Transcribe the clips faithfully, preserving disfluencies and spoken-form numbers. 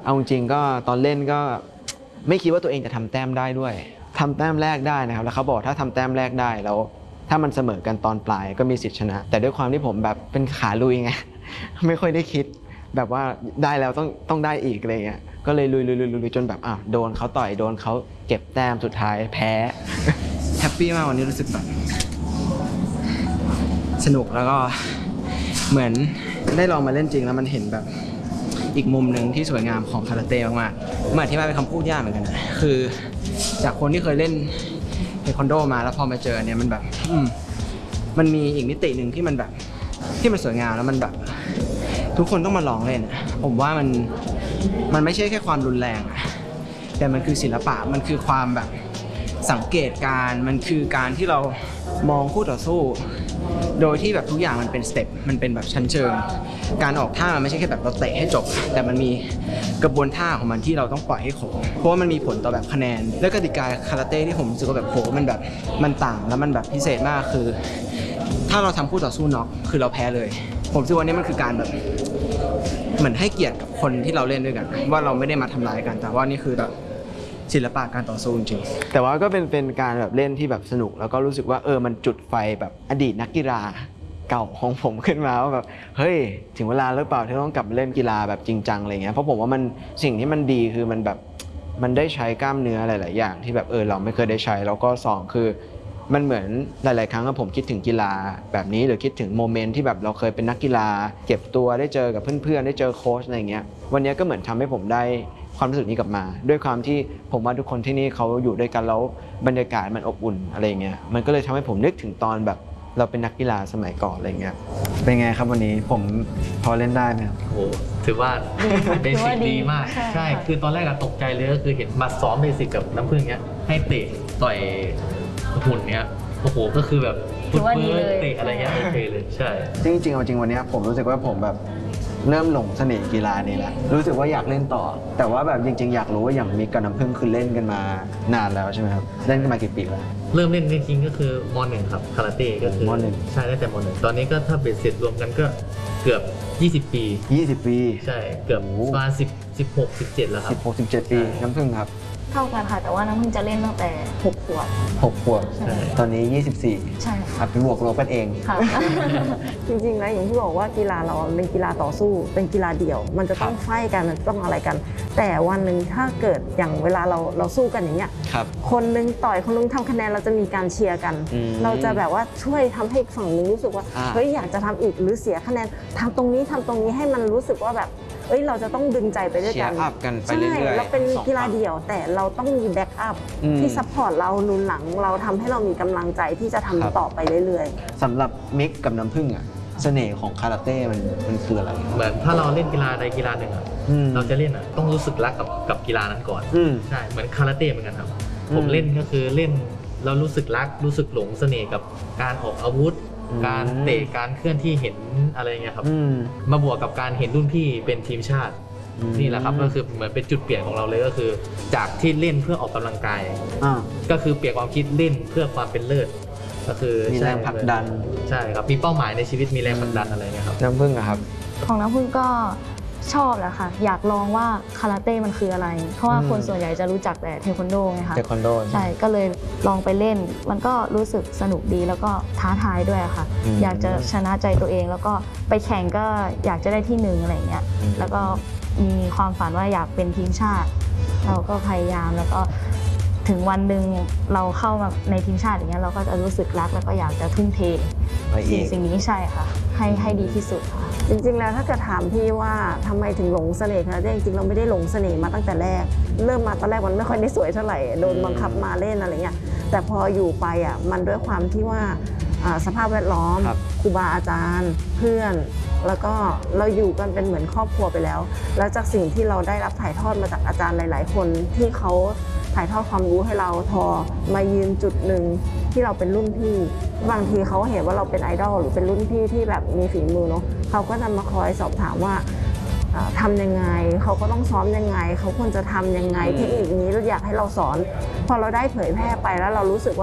เอาจริงก็ตอนเล่นก็ไม่คิดว่าตัวเองจะทำแต้มได้ด้วยทำแต้มแรกได้นะครับแล้วเขาบอกถ้าทำแต้มแรกได้แล้วถ้ามันเสมอกันตอนปลายก็มีสิทธิชนะแต่ด้วยความที่ผมแบบเป็นขาลุยไงไม่ค่อยได้คิดแบบว่าได้แล้วต้องต้องได้อีกอะไรเงี้ยก็เลยลุยลุยลุยลุยจนแบบอ่ะโดนเขาต่อยโดนเขาเก็บแต้มสุดท้ายแพ้แฮปปี้มากวันนี้รู้สึกแบบสนุกแล้วก็เหมือนได้ลองมาเล่นจริงแล้วมันเห็นแบบอีกมุมหนึ่งที่สวยงามของคาราเต้มากๆมันอธิบายเป็นคำพูดยากเหมือนกันนะคือจากคนที่เคยเล่นเทควันโดมาแล้วพอมาเจอเนี่ยมันแบบมันมีอีกมิติหนึ่งที่มันแบบที่มันสวยงามแล้วมันแบบทุกคนต้องมาลองเล่นผมว่ามันมันไม่ใช่แค่ความรุนแรงแต่มันคือศิลปะมันคือความแบบสังเกตการมันคือการที่เรามองคู่ต่อสู้โดยที่แบบทุกอย่างมันเป็นสเต็ปมันเป็นแบบชั้นเชิงการออกท่ามันไม่ใช่แค่แบบเราเตะให้จบแต่มันมีกระบวนท่าของมันที่เราต้องปล่อยให้คงเพราะว่ามันมีผลต่อแบบคะแนนและกติกาคาราเต้ที่ผมรู้สึกว่าแบบโหมันแบบมันต่างแล้วมันแบบพิเศษมากคือถ้าเราทำคู่ต่อสู้น็อกคือเราแพ้เลยผมคิดว่านี่มันคือการแบบเหมือนให้เกียรติกับคนที่เราเล่นด้วยกันว่าเราไม่ได้มาทำร้ายกันแต่ว่านี่คือแบบศิลปะการต่อสู้จริงแต่ว่าก็เป็นเป็นการแบบเล่นที่แบบสนุกแล้วก็รู้สึกว่าเออมันจุดไฟแบบอดีตนักกีฬาเก่าของผมขึ้นมาว่าแบบเฮ้ยถึงเวลาหรือเปล่าที่ต้องกลับมาเล่นกีฬาแบบจริงจังอะไรเงี้ยเพราะผมว่ามันสิ่งที่มันดีคือมันแบบมันได้ใช้กล้ามเนื้อหลายๆอย่างที่แบบเออเราไม่เคยได้ใช้แล้วก็สองคือมันเหมือนหลายๆครั้งผมคิดถึงกีฬาแบบนี้หรือคิดถึงโมเมนต์ที่แบบเราเคยเป็นนักกีฬาเก็บตัวได้เจอกับเพื่อนๆได้เจอโค้ชอะไรเงี้ยวันนี้ก็เหมือนทำให้ผมได้ความรู้สึกนี้กลับมาด้วยความที่ผมว่าทุกคนที่นี่เขาอยู่ด้วยกันแล้วบรรยากาศมันอบอุ่นอะไรเงี้ยมันก็เลยทำให้ผมนึกถึงตอนแบบเราเป็นนักกีฬาสมัยก่อนอะไรเงี้ยเป็นไงครับวันนี้ผมพอเล่นได้ไหมครับโอ้ถือว่าเบสิกดีมากใช่คือตอนแรกตกใจเลยก็คือเห็นมาซ้อมเบสิกกับน้ำผึ้งเนี้ยให้เตะต่อยหุ่นเนี้ยโอ้โหก็คือแบบถือว่าดีเลยเตะอะไรเงี้ยโอเคเลยใช่จริงๆเอาจริงวันนี้ผมรู้สึกว่าผมแบบเริ่มหลงเสน่ห์กีฬานี้แหละรู้สึกว่าอยากเล่นต่อแต่ว่าแบบจริงๆอยากรู้ว่าอย่างมิกกับน้ำผึ้งคือเล่นกันมานานแล้วใช่ไหมครับเล่นกันมากี่ปีแล้วเริ่มเล่นจริงๆก็คือม.หนึ่งครับคาราเต้ก็คือม.หนึ่งใช่ตั้งแต่ม.หนึ่งตอนนี้ก็ถ้าเบ็ดเสร็จรวมกันก็เกือบยี่สิบปียี่สิบปีใช่เกือบประมาณสิบ สิบหก สิบเจ็ดแล้วครับสิบหก สิบเจ็ดปีน้ำผึ้งครับเท่ากันค่ะแต่ว่าน้ำผึ้งจะเล่นตั้งแต่หกขวบหกขวบตอนนี้ยี่สิบสี่ใช่ค่ะเป็นบวกลบกันเองค่ะจริงๆนะอย่างที่บอกว่ากีฬาเราเป็นกีฬาต่อสู้เป็นกีฬาเดี่ยวมันจะต้องไฟกันมันต้องอะไรกันแต่วันหนึ่งถ้าเกิดอย่างเวลาเราเราสู้กันอย่างเงี้ยคนนึงต่อยคนนึงทำคะแนนเราจะมีการเชียร์กันเราจะแบบว่าช่วยทำให้ฝั่งนึงรู้สึกว่าเฮ้ยอยากจะทำอีกหรือเสียคะแนนทำตรงนี้ทำตรงนี้ให้มันรู้สึกว่าแบบเอ้ยเราจะต้องดึงใจไปด้วยกันเชียร์อัพกันไปเรื่อยๆเราเป็นกีฬาเดี่ยวแต่เราต้องมีแบ็กอัพที่ซัพพอร์ตเราหนุนหลังเราทำให้เรามีกำลังใจที่จะทำต่อไปเรื่อยๆสำหรับมิกกับน้ำผึ้งอ่ะเสน่ห์ของคาราเต้มันมันคืออะไรเหมือนถ้าเราเล่นกีฬาใดกีฬาหนึ่งอ่ะเราจะเล่นอ่ะต้องรู้สึกรักกับกับกีฬานั้นก่อนใช่เหมือนคาราเต้เหมือนกันครับผมเล่นก็คือเล่นเรารู้สึกรักรู้สึกหลงเสน่ห์กับการออกอาวุธการเตะการเคลื่อนที่เห็นอะไรเงี้ยครับมาบวกกับการเห็นรุ่นพี่เป็นทีมชาตินี่แหละครับก็คือเหมือนเป็นจุดเปลี่ยนของเราเลยก็คือจากที่เล่นเพื่อออกกำลังกายก็คือเปลี่ยนความคิดเล่นเพื่อความเป็นเลิศก็คือมีแรงผลักดันใช่ครับมีเป้าหมายในชีวิตมีแรงผลักดันอะไรเงี้ยครับน้ำผึ้งอะครับของน้ำผึ้งก็ชอบแหละค่ะอยากลองว่าคาราเต้มันคืออะไรเพราะว่าคนส่วนใหญ่จะรู้จักแต่เทควันโดไงคะเทควันโดใช่ก็เลยลองไปเล่นมันก็รู้สึกสนุกดีแล้วก็ท้าทายด้วยค่ะอยากจะชนะใจตัวเองแล้วก็ไปแข่งก็อยากจะได้ที่หนึ่งอะไรเงี้ยแล้วก็มีความฝันว่าอยากเป็นทีมชาติเราก็พยายามแล้วก็ถึงวันหนึ่งเราเข้ามาในทีมชาติอย่างเงี้ยเราก็จะรู้สึกรักแล้วก็อยากจะทุ่มเทสิ่งสิ่งนี้ใช่ค่ะให้ให้ดีที่สุดค่ะจริงๆแล้วถ้าเกิดถามพี่ว่าทำไมถึงหลงเสน่ห์คาราเต้จริงๆเราไม่ได้หลงเสน่ห์มาตั้งแต่แรกเริ่มมาตอนแรกมันไม่ค่อยได้สวยเท่าไหร่โดนบังคับมาเล่นอะไรเงี้ยแต่พออยู่ไปอ่ะมันด้วยความที่ว่าสภาพแวดล้อมครูบาอาจารย์เพื่อนแล้วก็เราอยู่กันเป็นเหมือนครอบครัวไปแล้วแล้วจากสิ่งที่เราได้รับถ่ายทอดมาจากอาจารย์หลายๆคนที่เขาถ่ายทอดความรู้ให้เราพอมายืนจุดหนึ่งที่เราเป็นรุ่นพี่บางทีเขาเห็นว่าเราเป็นไอดอลหรือเป็นรุ่นพี่ที่แบบมีฝีมือเนาะเขาก็จะมาคอยสอบถามว่าทำยังไงเขาก็ต้องซ้อมยังไงเขาควรจะทำยังไงเทคนิคนี้เราอยากให้เราสอนพอเราได้เผยแพร่ไปแล้วเรารู้สึกว่า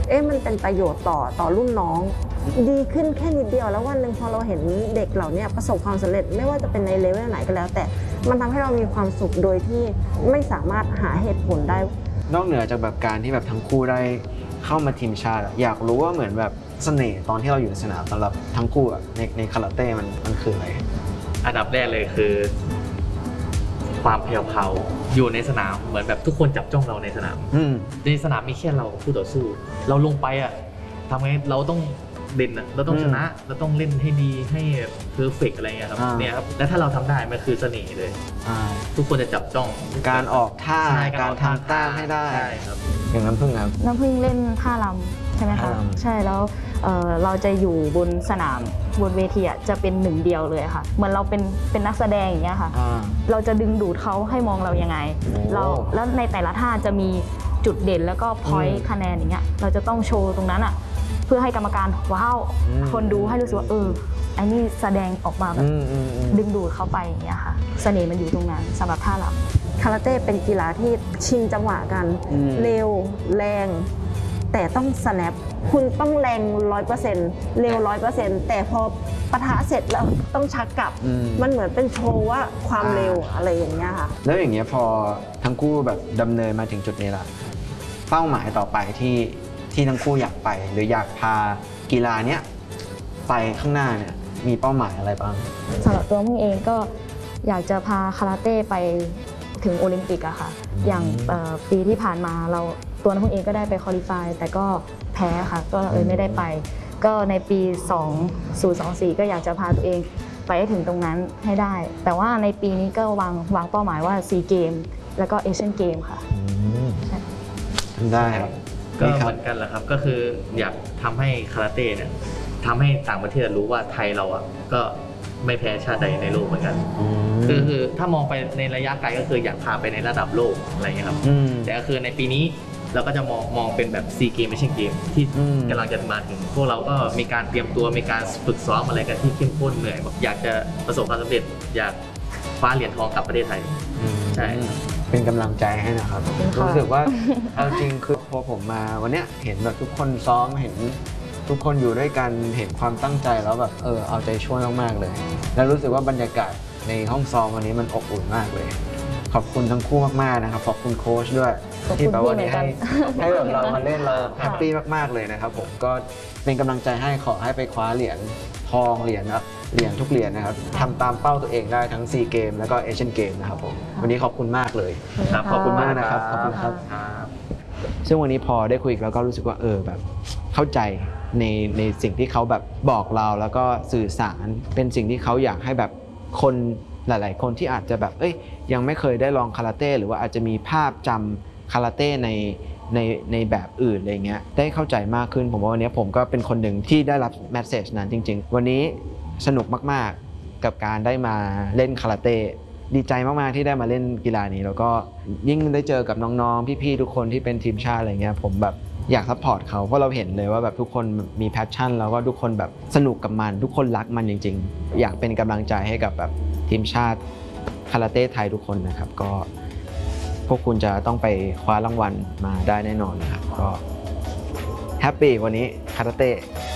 เอ๊ะมันเป็นประโยชน์ต่อต่อรุ่นน้องดีขึ้นแค่นิดเดียวแล้ววันหนึ่งพอเราเห็นเด็กเหล่านี้ประสบความสำเร็จไม่ว่าจะเป็นในเลเวลไหนก็แล้ว แต่มันทำให้เรามีความสุขโดยที่ไม่สามารถหาเหตุผลได้นอกเหนือจากแบบการที่แบบทั้งคู่ได้เข้ามาทีมชาติอยากรู้ว่าเหมือนแบบเสน่ห์ตอนที่เราอยู่ในสนามสำหรับทั้งคู่ในในคาราเต้มันมันคืออะไรอันดับแรกเลยคือความแผ่วๆอยู่ในสนามเหมือนแบบทุกคนจับจ้องเราในสนามในสนามมีแค่เรากับคู่ต่อสู้เราลงไปอ่ะทำไงเราต้องเด่นอ่ะเราต้องชนะเราต้องเล่นให้ดีให้เพอร์เฟกต์อะไรเงี้ยครับเนี่ยครับและถ้าเราทำได้มันคือเสน่ห์เลยทุกคนจะจับจ้องการออกท่าการทำท่าให้ได้ใช่ครับอย่างน้ำพึ่งครับน้ำพึ่งเล่นท่ารำใช่ไหมคะใช่แล้วเราจะอยู่บนสนามบนเวทีอ่ะจะเป็นหนึ่งเดียวเลยค่ะเหมือนเราเป็นเป็นนักแสดงอย่างเงี้ยค่ะเราจะดึงดูดเขาให้มองเรายังไงเราแล้วในแต่ละท่าจะมีจุดเด่นแล้วก็พอยต์คะแนนอย่างเงี้ยเราจะต้องโชว์ตรงนั้นอ่ะเพื่อให้กรรมการว้าวคนดูให้รู้สึกว่าเออไอ้นี่แสดงออกมาแบบดึงดูดเข้าไปอย่างเงี้ยค่ะเสน่ห์มันอยู่ตรงนั้นสำหรับท่ารำคาราเต้เป็นกีฬาที่ชิงจังหวะกันเร็วแรงแต่ต้องสแนปคุณต้องแรงร้อยเปอร์เซ็นต์เร็วร้อยเปอร์เซ็นต์แต่พอปะทะเสร็จแล้วต้องชักกลับมันเหมือนเป็นโชว์ว่าความเร็วอะไรอย่างเงี้ยค่ะแล้วอย่างเงี้ยพอทั้งคู่แบบดำเนินมาถึงจุดนี้ละเป้าหมายต่อไปที่ที่ทั้งคู่อยากไปหรืออยากพากีฬาเนี้ยไปข้างหน้าเนี่ยมีเป้าหมายอะไรบ้างสำหรับตัวมึงเองก็อยากจะพาคาราเต้ไปถึงโอลิมปิกอะค่ะอย่างปีที่ผ่านมาเราตัวน้ำพึ่งเองก็ได้ไปคอลิฟายแต่ก็แพ้ค่ะก็เลยไม่ได้ไปก็ในปีสองพันยี่สิบสี่ก็อยากจะพาตัวเองไปให้ถึงตรงนั้นให้ได้แต่ว่าในปีนี้ก็วางวางเป้าหมายว่าซีเกมแล้วก็เอเชียนเกมค่ะได้ครับก็เหมือนกันแหละครับก็คืออยากทำให้คาราเต้เนี่ยทำให้ต่างประเทศรู้ว่าไทยเราอ่ะก็ไม่แพ้ชาติใดในโลกเหมือนกันคือคือถ้ามองไปในระยะไกลก็คืออยากพาไปในระดับโลกอะไรเงี้ยครับแต่ก็คือในปีนี้เราก็จะมองมองเป็นแบบซีเกมไม่ใช่เกมที่กำลังจะมาถึงพวกเราก็มีการเตรียมตัวมีการฝึกซ้อมอะไรกันที่เข้มข้นเหนื่อยแบบอยากจะประสบความสำเร็จอยากคว้าเหรียญทองกลับประเทศไทยใช่เป็นกำลังใจให้นะครับรู้สึกว่าเอาจริงคือพอผมมาวันเนี้ยเห็นแบบทุกคนซ้อมเห็นทุกคนอยู่ด้วยกันเห็นความตั้งใจแล้วแบบเออเอาใจช่วยมากๆเลยแล้วรู้สึกว่าบรรยากาศในห้องซ้อมวันนี้มันอบอุ่นมากเลยขอบคุณทั้งคู่มากๆนะครับขอบคุณโค้ชด้วยที่แบบวันนี้ให้ให้แบบเรามาเล่นเราแฮปปี้มากๆเลยนะครับผมก็เป็นกำลังใจให้ขอให้ไปคว้าเหรียญทองเหรียญนะเหรียญทุกเหรียญนะครับทำตามเป้าตัวเองได้ทั้งซีเกมแล้วก็เอเชียนเกมนะครับผมวันนี้ขอบคุณมากเลยครับขอบคุณมากนะครับขอบคุณครับซึ่งวันนี้พอได้คุยแล้วก็รู้สึกว่าเออแบบเข้าใจในในสิ่งที่เขาแบบบอกเราแล้วก็สื่อสารเป็นสิ่งที่เขาอยากให้แบบคนหลายๆคนที่อาจจะแบบเอ้ยยังไม่เคยได้ลองคาราเต้หรือว่าอาจจะมีภาพจำคาราเต้ในในในแบบอื่นอะไรเงี้ยได้เข้าใจมากขึ้นผมว่าวันนี้ผมก็เป็นคนหนึ่งที่ได้รับแมสเสจนั้นจริงๆวันนี้สนุกมากๆกับการได้มาเล่นคาราเต้ดีใจมากๆที่ได้มาเล่นกีฬานี้แล้วก็ยิ่งได้เจอกับน้องๆพี่ๆทุกคนที่เป็นทีมชาติอะไรเงี้ยผมแบบอยากซัพพอร์ตเขาเพราะเราเห็นเลยว่าแบบทุกคนมีแพชชั่นแล้วก็ทุกคนแบบสนุกกับมันทุกคนรักมันจริงๆอยากเป็นกำลังใจให้กับแบบทีมชาติคาราเต้ไทยทุกคนนะครับก็พวกคุณจะต้องไปคว้ารางวัลมาได้แน่นอนนะครับก็แฮปปี้วันนี้คาราเต้